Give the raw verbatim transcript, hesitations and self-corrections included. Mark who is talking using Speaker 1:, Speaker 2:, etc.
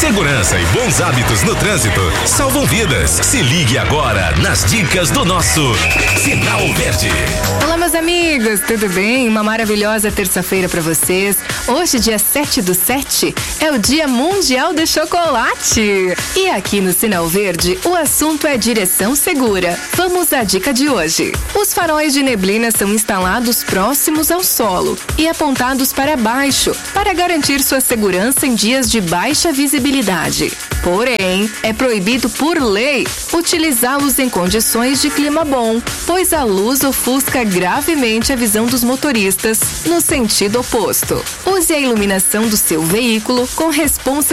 Speaker 1: Segurança e bons hábitos no trânsito salvam vidas. Se ligue agora nas dicas do nosso Sinal Verde.
Speaker 2: Olá, meus amigos, tudo bem? Uma maravilhosa terça-feira para vocês. Hoje, dia sete do sete, é o Dia Mundial do Chocolate. E aqui no Sinal Verde, o assunto é direção segura. Vamos à dica de hoje. Os faróis de neblina são instalados próximos ao solo e apontados para baixo, para garantir sua segurança em dias de baixa visibilidade. Porém, é proibido por lei utilizá-los em condições de clima bom, pois a luz ofusca gravemente a visão dos motoristas no sentido oposto. Use a iluminação do seu veículo com responsabilidade